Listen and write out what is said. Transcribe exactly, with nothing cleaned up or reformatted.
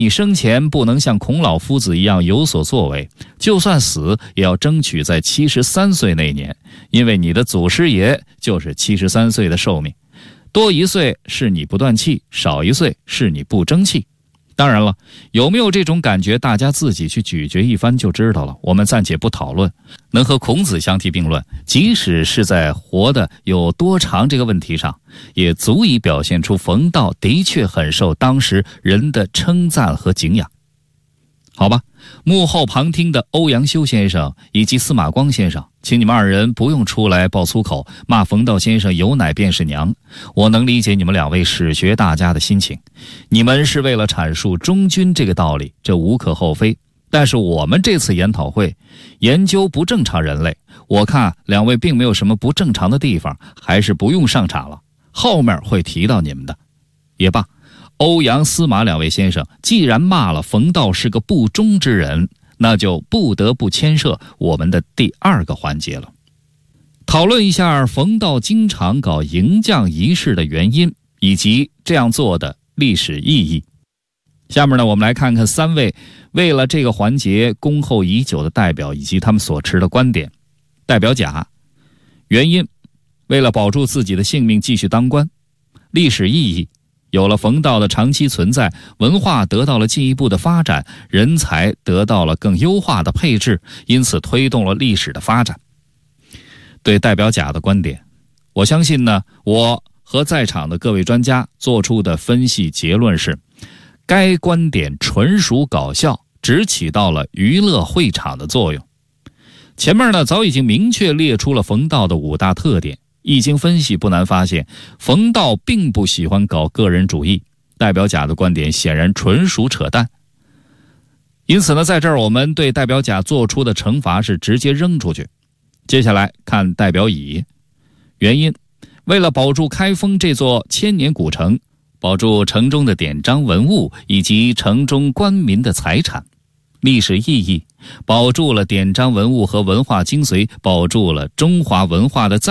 你生前不能像孔老夫子一样有所作为，就算死也要争取在七十三岁那年，因为你的祖师爷就是七十三岁的寿命。多一岁是你不断气，少一岁是你不争气。当然了，有没有这种感觉，大家自己去咀嚼一番就知道了，我们暂且不讨论。能和孔子相提并论，即使是在活得有多长这个问题上，也足以表现出冯道的确很受当时人的称赞和敬仰。好吧，幕后旁听的欧阳修先生以及司马光先生，请你们二人不用出来爆粗口，骂冯道先生有奶便是娘。我能理解你们两位史学大家的心情，你们是为了阐述忠君这个道理，这无可厚非。但是我们这次研讨会研究不正常人类，我看两位并没有什么不正常的地方，还是不用上场了，后面会提到你们的。也罢，欧阳司马两位先生既然骂了冯道是个不忠之人，那就不得不牵涉我们的第二个环节了，讨论一下冯道经常搞迎将仪式的原因，以及这样做的历史意义。下面呢，我们来看看三位为了这个环节恭候已久的代表以及他们所持的观点。代表甲，原因，为了保住自己的性命继续当官。历史意义，有了冯道的长期存在，文化得到了进一步的发展，人才得到了更优化的配置，因此推动了历史的发展。对代表甲的观点，我相信呢，我和在场的各位专家做出的分析结论是，该观点纯属搞笑，只起到了娱乐会场的作用。前面呢，早已经明确列出了冯道的五大特点，一经分析不难发现，冯道并不喜欢搞个人主义，代表甲的观点显然纯属扯淡。因此呢，在这儿我们对代表甲做出的惩罚是直接扔出去。接下来看代表乙，原因，为了保住开封这座千年古城，保住城中的典章文物以及城中官民的财产。历史意义，保住了典章文物和文化精髓，保住了中华文化的再